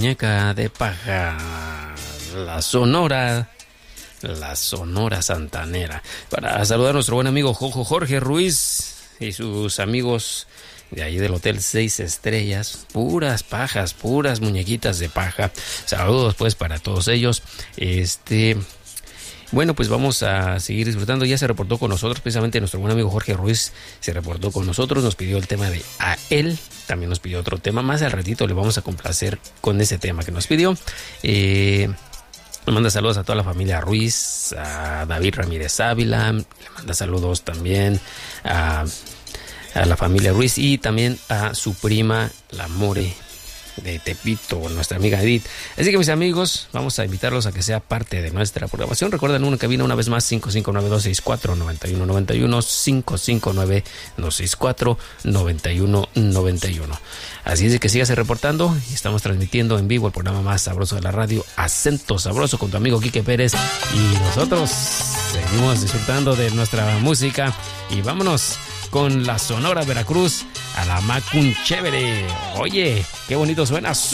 muñeca de paja, la Sonora Santanera. Para saludar a nuestro buen amigo Jorge Ruiz y sus amigos de ahí del Hotel 6 Estrellas, puras pajas, puras muñequitas de paja. Saludos pues para todos ellos. Bueno, pues vamos a seguir disfrutando. Ya se reportó con nosotros, precisamente nuestro buen amigo Jorge Ruiz se reportó con nosotros, nos pidió el tema de A Él, también nos pidió otro tema. Más al ratito le vamos a complacer con ese tema que nos pidió. Le manda saludos a toda la familia Ruiz, a David Ramírez Ávila, le manda saludos también a la familia Ruiz y también a su prima, la More de Tepito, nuestra amiga Edith. Así que mis amigos, vamos a invitarlos a que sea parte de nuestra programación. Recuerden una cabina una vez más, 559-264-9191, 559-264-9191. Así es de que sígase reportando y estamos transmitiendo en vivo el programa más sabroso de la radio, Acento Sabroso, con tu amigo Quique Pérez, y nosotros seguimos disfrutando de nuestra música y vámonos con la Sonora Veracruz a la Macun Chévere. Oye, qué bonito suena.